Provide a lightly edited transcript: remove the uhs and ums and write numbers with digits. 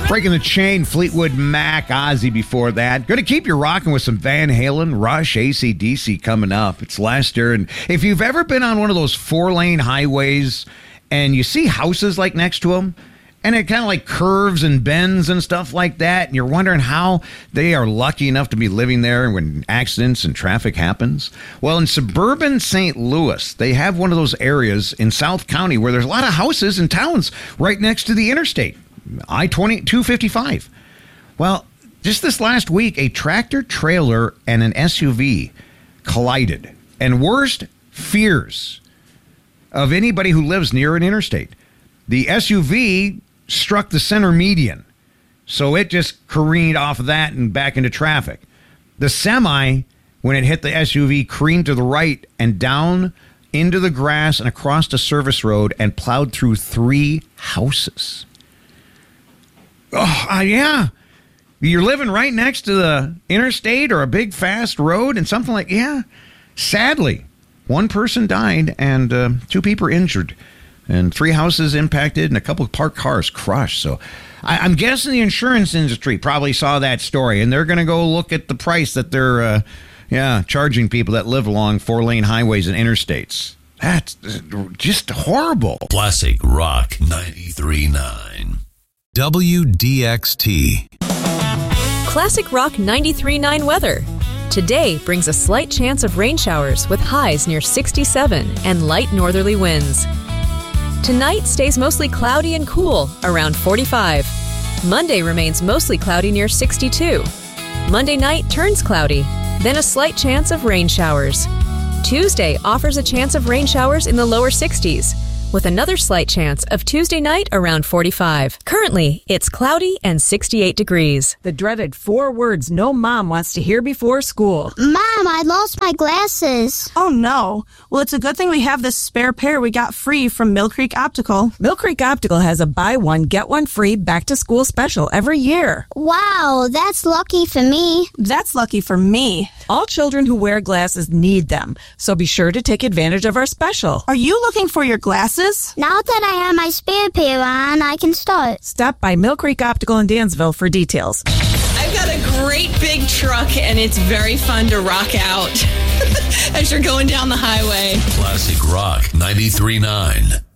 Breaking the Chain, Fleetwood Mac, Ozzy before that. Going to keep you rocking with some Van Halen, Rush, AC/DC coming up. It's Lester. And if you've ever been on one of those 4-lane highways and you see houses like next to them, and it kind of like curves and bends and stuff like that, and you're wondering how they are lucky enough to be living there when accidents and traffic happens. Well, in suburban St. Louis, they have one of those areas in South County where there's a lot of houses and towns right next to the interstate, I-255. Well, just this last week, a tractor trailer and an SUV collided. And worst fears of anybody who lives near an interstate. The SUV struck the center median, so it just careened off of that and back into traffic. The semi, when it hit the SUV, careened to the right and down into the grass and across the service road and plowed through 3 houses. Oh, yeah. You're living right next to the interstate or a big fast road and something like, yeah. Sadly, 1 person died and 2 people are injured. And 3 houses impacted and a couple of parked cars crushed. So I'm guessing the insurance industry probably saw that story, and they're going to go look at the price that they're charging people that live along 4-lane highways and interstates. That's just horrible. Classic Rock 93.9. WDXT. Classic Rock 93.9 weather. Today brings a slight chance of rain showers with highs near 67 and light northerly winds. Tonight stays mostly cloudy and cool, around 45. Monday remains mostly cloudy near 62. Monday night turns cloudy, then a slight chance of rain showers. Tuesday offers a chance of rain showers in the lower 60s, with another slight chance of Tuesday night around 45. Currently, it's cloudy and 68 degrees. The dreaded 4 words no mom wants to hear before school. Mom, I lost my glasses. Oh, no. Well, it's a good thing we have this spare pair we got free from Mill Creek Optical. Mill Creek Optical has a buy one, get one free back-to-school special every year. Wow, that's lucky for me. That's lucky for me. All children who wear glasses need them, so be sure to take advantage of our special. Are you looking for your glasses? Now that I have my spare pair on, I can start. Stop by Mill Creek Optical in Dansville for details. I've got a great big truck, and it's very fun to rock out as you're going down the highway. Classic Rock 93.9.